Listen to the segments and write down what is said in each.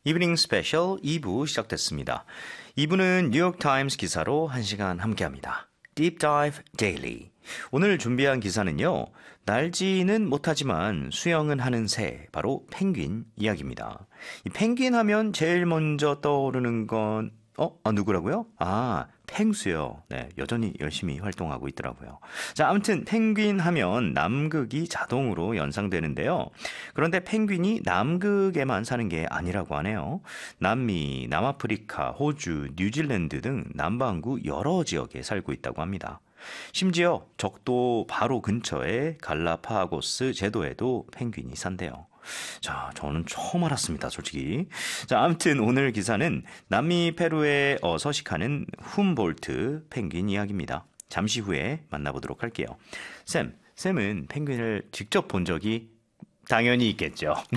이브닝 스페셜 2부 시작됐습니다. 2부는 뉴욕타임스 기사로 1시간 함께합니다. Deep Dive Daily. 오늘 준비한 기사는요. 날지는 못하지만 수영은 하는 새, 바로 펭귄 이야기입니다. 이 펭귄 하면 제일 먼저 떠오르는 건 누구라고요? 펭수요. 네, 여전히 열심히 활동하고 있더라고요. 자, 아무튼 펭귄 하면 남극이 자동으로 연상되는데요. 그런데 펭귄이 남극에만 사는 게 아니라고 하네요. 남미, 남아프리카, 호주, 뉴질랜드 등 남반구 여러 지역에 살고 있다고 합니다. 심지어 적도 바로 근처에 갈라파고스 제도에도 펭귄이 산대요. 자, 저는 처음 알았습니다, 솔직히. 자, 아무튼 오늘 기사는 남미 페루에 서식하는 훔볼트 펭귄 이야기입니다. 잠시 후에 만나보도록 할게요. 쌤은 펭귄을 직접 본 적이 당연히 있겠죠. 네,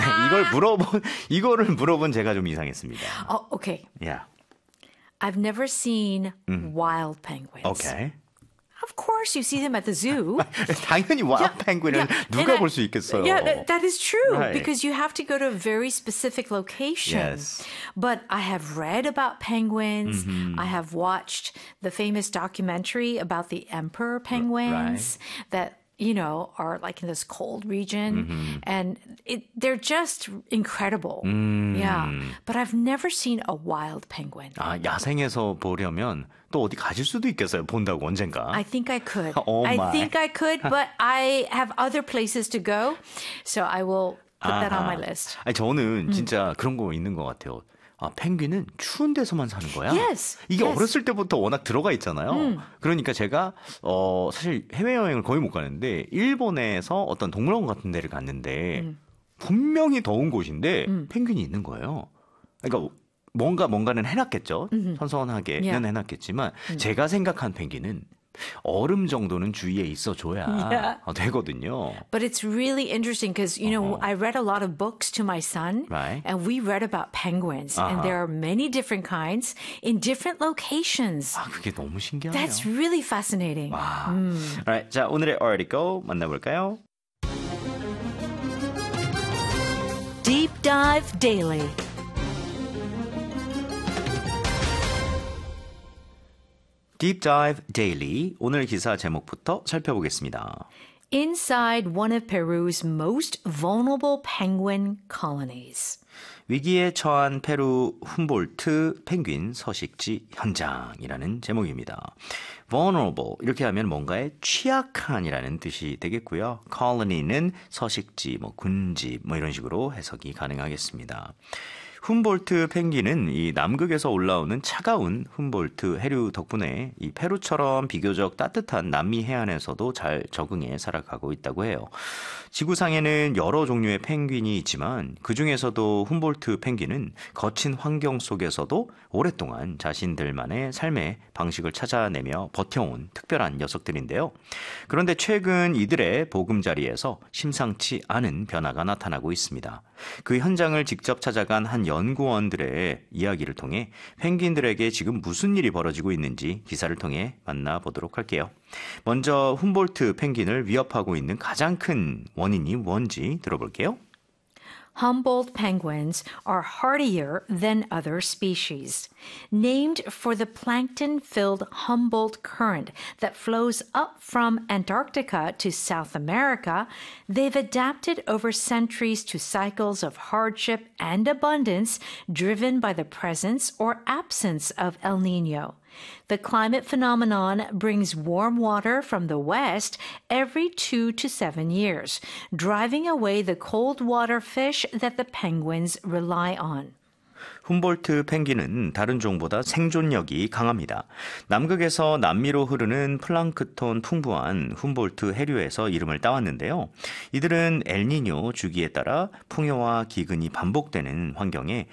이거를 물어본 제가 좀 이상했습니다. Okay. Yeah. I've never seen wild penguins. Okay. Of course, you see them at the zoo. 당연히 와일드 펭귄을 누가 볼 수 있겠어요. Yeah, that is true. Right. Because you have to go to a very specific location. Yes. But I have read about penguins. I have watched the famous documentary about the emperor penguins that, are like in this cold region. And they're just incredible. Yeah. But I've never seen a wild penguin. 야생에서 보려면 또 어디 가실 수도 있겠어요. 본다고 언젠가. I think I could. Oh my. I think I could, but I have other places to go. So I will put that on my list. 저는 진짜 그런 거 있는 것 같아요. 펭귄은 추운 데서만 사는 거야? Yes. 이게 yes. 어렸을 때부터 워낙 들어가 있잖아요. 그러니까 제가 사실 해외여행을 거의 못 가는데 일본에서 어떤 동물원 같은 데를 갔는데 분명히 더운 곳인데 펭귄이 있는 거예요. 그러니까 뭔가는 해놨겠죠. 선선하게는 Yeah. 해놨겠지만 제가 생각한 펭귄은 얼음 정도는 주위에 있어줘야 되거든요. But it's really interesting because, I read a lot of books to my son. Right. And we read about penguins. And there are many different kinds in different locations. 그게 너무 신기하네요. That's really fascinating. Alright, 자, 오늘의 article 만나볼까요? Deep Dive Daily. Deep Dive Daily, 오늘 기사 제목부터 살펴보겠습니다. Inside one of Peru's most vulnerable penguin colonies. 위기에 처한 페루 훔볼트 펭귄 서식지 현장이라는 제목입니다. vulnerable 이렇게 하면 뭔가에 취약한이라는 뜻이 되겠고요. colony는 서식지, 군집 이런 식으로 해석이 가능하겠습니다. 훔볼트 펭귄은 이 남극에서 올라오는 차가운 훔볼트 해류 덕분에 이 페루처럼 비교적 따뜻한 남미 해안에서도 잘 적응해 살아가고 있다고 해요. 지구상에는 여러 종류의 펭귄이 있지만 그중에서도 훔볼트 펭귄은 거친 환경 속에서도 오랫동안 자신들만의 삶의 방식을 찾아내며 버텨온 특별한 녀석들인데요. 그런데 최근 이들의 보금자리에서 심상치 않은 변화가 나타나고 있습니다. 그 현장을 직접 찾아간 한 연구원들의 이야기를 통해 펭귄들에게 지금 무슨 일이 벌어지고 있는지 기사를 통해 만나보도록 할게요. 먼저 훔볼트 펭귄을 위협하고 있는 가장 큰 원인이 뭔지 들어볼게요. Humboldt penguins are hardier than other species. Named for the plankton-filled Humboldt Current that flows up from Antarctica to South America, they've adapted over centuries to cycles of hardship and abundance driven by the presence or absence of El Niño. The climate phenomenon brings warm water from the west every 2 to 7 years, driving away the cold water fish that the penguins rely on. 훔볼트 펭귄은 다른 종보다 생존력이 강합니다. 남극에서 남미로 흐르는 플랑크톤 풍부한 훔볼트 해류에서 이름을 따왔는데요. 이들은 엘니뇨 주기에 따라 풍요와 기근이 반복되는 환경에